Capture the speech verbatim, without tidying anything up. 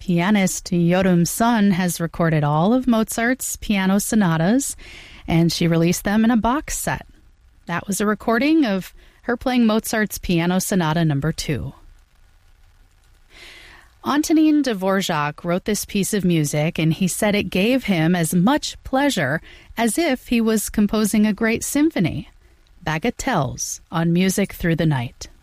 pianist Yorum Sun has recorded all of Mozart's piano sonatas, and she released them in a box set. That was a recording of her playing Mozart's Piano Sonata number two. Antonin Dvorak wrote this piece of music, and he said it gave him as much pleasure as if he was composing a great symphony. Bagatelles on Music Through the Night.